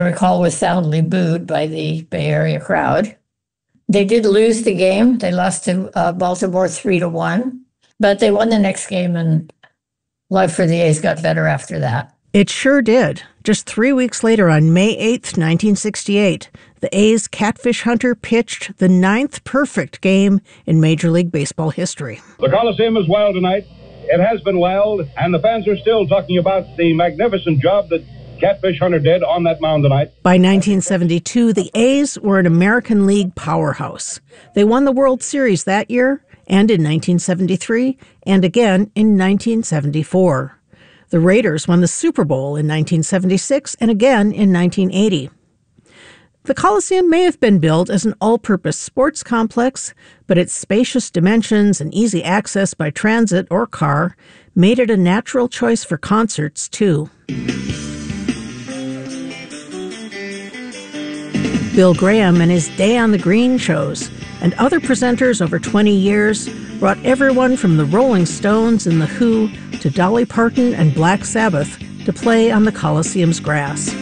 I recall was soundly booed by the Bay Area crowd. They did lose the game. They lost to Baltimore 3-1, but they won the next game, and life for the A's got better after that. It sure did. Just 3 weeks later, on May 8th, 1968, the A's Catfish Hunter pitched the 9th perfect game in Major League Baseball history. The Coliseum is wild tonight. It has been wild, and the fans are still talking about the magnificent job that Catfish Hunter did on that mound tonight. By 1972, the A's were an American League powerhouse. They won the World Series that year, and in 1973, and again in 1974. The Raiders won the Super Bowl in 1976 and again in 1980. The Coliseum may have been built as an all-purpose sports complex, but its spacious dimensions and easy access by transit or car made it a natural choice for concerts, too. Bill Graham and his Day on the Green shows and other presenters over 20 years brought everyone from the Rolling Stones and The Who to Dolly Parton and Black Sabbath to play on the Coliseum's grass.